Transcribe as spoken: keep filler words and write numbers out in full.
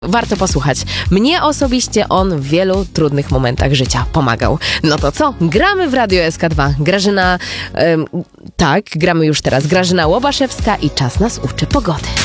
Warto posłuchać. Mnie osobiście on w wielu trudnych momentach życia pomagał. No to co? Gramy w Radio S K dwa. Grażyna... Ym, tak, gramy już teraz. Grażyna Łobaszewska i Czas nas uczy pogody.